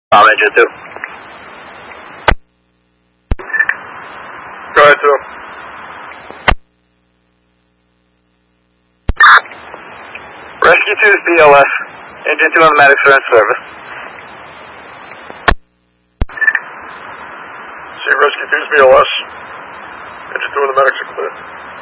Engine 2. Go ahead, 2. Rescue 2 is BLS. Engine 2 on the medics are in service. See, Rescue 2's BLS. Engine 2 and the medics are clear.